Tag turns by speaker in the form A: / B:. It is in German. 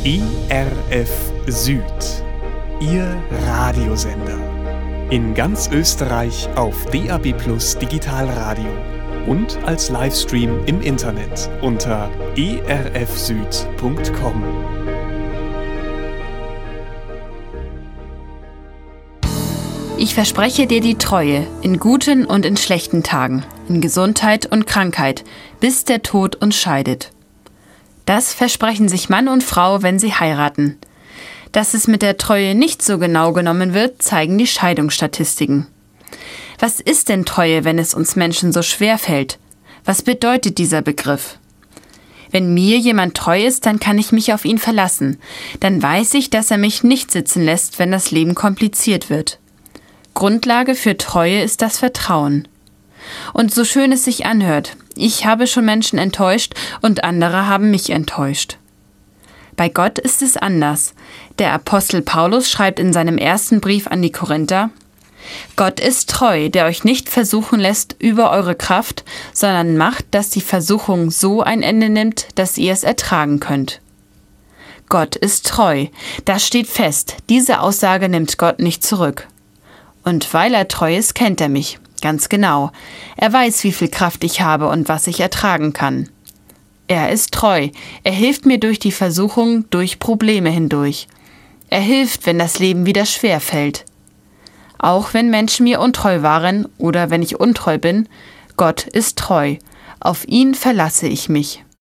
A: ERF Süd, Ihr Radiosender. In ganz Österreich auf DAB+ Digitalradio und als Livestream im Internet unter erfsüd.com.
B: Ich verspreche dir die Treue in guten und in schlechten Tagen, in Gesundheit und Krankheit, bis der Tod uns scheidet. Das versprechen sich Mann und Frau, wenn sie heiraten. Dass es mit der Treue nicht so genau genommen wird, zeigen die Scheidungsstatistiken. Was ist denn Treue, wenn es uns Menschen so schwer fällt? Was bedeutet dieser Begriff? Wenn mir jemand treu ist, dann kann ich mich auf ihn verlassen. Dann weiß ich, dass er mich nicht sitzen lässt, wenn das Leben kompliziert wird. Grundlage für Treue ist das Vertrauen. Und so schön es sich anhört, ich habe schon Menschen enttäuscht und andere haben mich enttäuscht. Bei Gott ist es anders. Der Apostel Paulus schreibt in seinem ersten Brief an die Korinther: Gott ist treu, der euch nicht versuchen lässt über eure Kraft, sondern macht, dass die Versuchung so ein Ende nimmt, dass ihr es ertragen könnt. Gott ist treu. Das steht fest. Diese Aussage nimmt Gott nicht zurück. Und weil er treu ist, kennt er mich. Ganz genau. Er weiß, wie viel Kraft ich habe und was ich ertragen kann. Er ist treu. Er hilft mir durch die Versuchung, durch Probleme hindurch. Er hilft, wenn das Leben wieder schwer fällt. Auch wenn Menschen mir untreu waren oder wenn ich untreu bin, Gott ist treu. Auf ihn verlasse ich mich.